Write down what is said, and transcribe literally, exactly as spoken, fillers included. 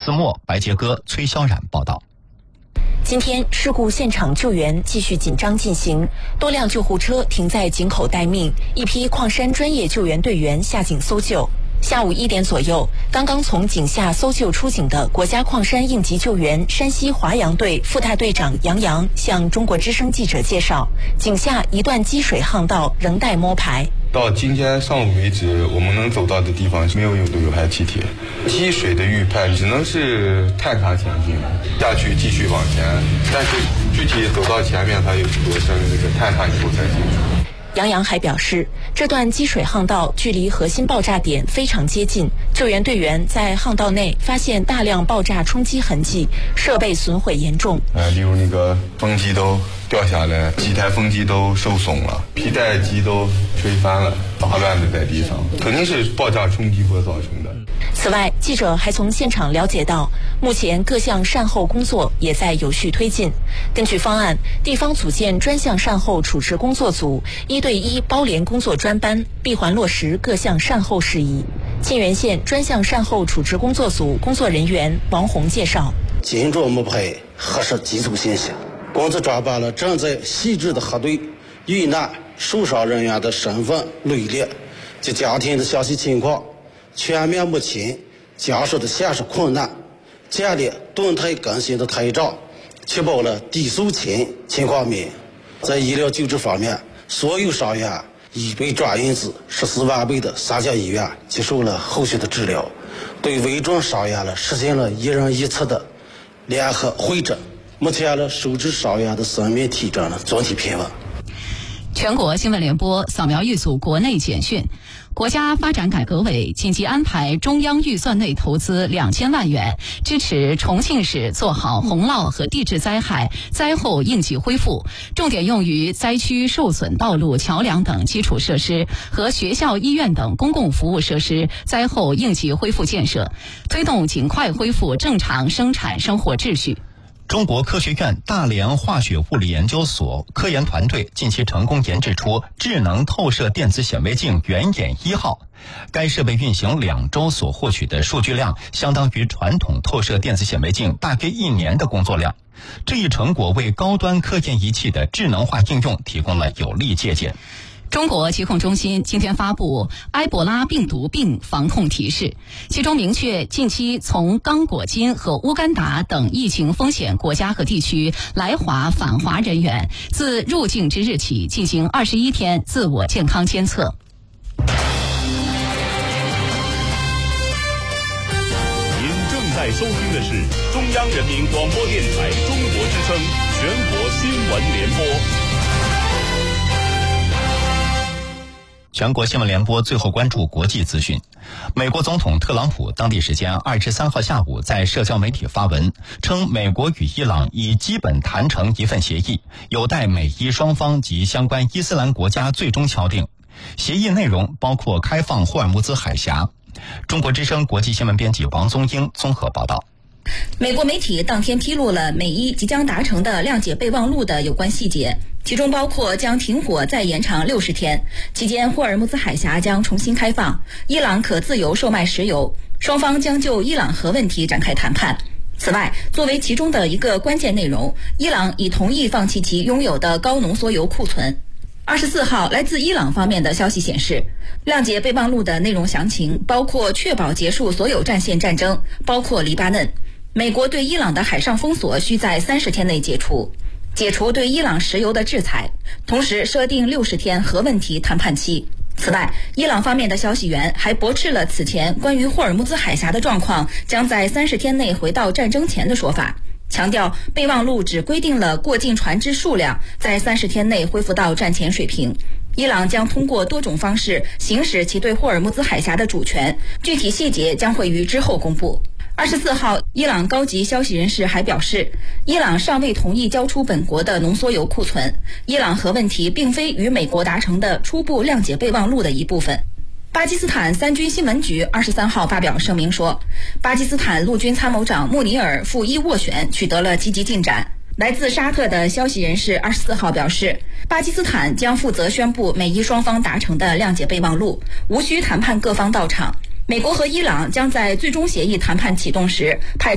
思墨、白杰哥、崔潇冉报道。 今天事故现场救援继续紧张进行，多辆救护车停在井口待命，一批矿山专业救援队员下井搜救。下午一点左右，刚刚从井下搜救出井的国家矿山应急救援山西华阳队副大队长杨洋向中国之声记者介绍，井下一段积水巷道仍待摸排。 到今天上午为止，我们能走到的地方是没有有有害气体，积水的预判只能是探查前进，下去继续往前，但是具体走到前面，它有多深，这个探查以后才清楚。 杨洋还表示，这段积水巷道距离核心爆炸点非常接近，救援队员在巷道内发现大量爆炸冲击痕迹，设备损毁严重。 呃，例如那个风机都掉下来，几台风机都受损了，皮带机都吹翻了，杂乱的在地上，肯定是爆炸冲击波造成的。 此外，记者还从现场了解到，目前各项善后工作也在有序推进。根据方案，地方组建专项善后处置工作组，一对一包联工作专班，闭环落实各项善后事宜。沁源县专项善后处置工作组工作人员王红介绍， 紧着摸排核实基础信息，公司抓把了正在细致的核对遇难受伤人员的身份、履历及家庭的详细情况，全面摸清家属的现实困难，建立动态更新的台账，确保了低诉情情况明。在医疗救治方面，所有伤员已被转运至十四万倍的三甲医院接受了后续的治疗，对危重伤员了实行了一人一次的联合会诊。目前了收治伤员的生命体征了总体平稳。 全国新闻联播扫描一组国内简讯。国家发展改革委紧急安排中央预算内投资两千万元，支持重庆市做好洪涝和地质灾害灾后应急恢复，重点用于灾区受损道路、桥梁等基础设施和学校、医院等公共服务设施灾后应急恢复建设，推动尽快恢复正常生产生活秩序。 中国科学院大连化学物理研究所科研团队近期成功研制出智能透射电子显微镜圆眼一号，该设备运行两周所获取的数据量相当于传统透射电子显微镜大约一年的工作量。这一成果为高端科研仪器的智能化应用提供了有力借鉴。 中国疾控中心今天发布埃博拉病毒病防控提示，其中明确近期从刚果金和乌干达等疫情风险国家和地区来华返华人员，自入境之日起进行二十一天自我健康监测。 您正在收听的是中央人民广播电台中国之声全国新闻联播。 全国新闻联播最后关注国际资讯。美国总统特朗普当地时间二十三号下午在社交媒体发文，称美国与伊朗已基本谈成一份协议，有待美伊双方及相关伊斯兰国家最终敲定。协议内容包括开放霍尔木兹海峡。中国之声国际新闻编辑王宗英综合报道。 美国媒体当天披露了美伊即将达成的谅解备忘录的有关细节，其中包括将停火再延长六十天，期间霍尔木兹海峡将重新开放，伊朗可自由售卖石油，双方将就伊朗核问题展开谈判。此外，作为其中的一个关键内容，伊朗已同意放弃其拥有的高浓缩铀库存。二十四号，来自伊朗方面的消息显示，谅解备忘录的内容详情包括确保结束所有战线战争，包括黎巴嫩。美国对伊朗的海上封锁需在三十天内解除，解除对伊朗石油的制裁，同时设定六十天核问题谈判期。此外，伊朗方面的消息源还驳斥了此前关于霍尔木兹海峡的状况将在三十天内回到战争前的说法，强调备忘录只规定了过境船只数量在三十天内恢复到战前水平。伊朗将通过多种方式行使其对霍尔木兹海峡的主权，具体细节将会于之后公布。二十四号，伊朗高级消息人士还表示，伊朗尚未同意交出本国的浓缩铀库存，伊朗核问题并非与美国达成的初步谅解备忘录的一部分。巴基斯坦三军新闻局二十三号发表声明说，巴基斯坦陆军参谋长穆尼尔赴伊斡旋取得了积极进展。来自沙特的消息人士二十四号表示，巴基斯坦将负责宣布美伊双方达成的谅解备忘录，无需谈判各方到场。美国和伊朗将在最终协议谈判启动时派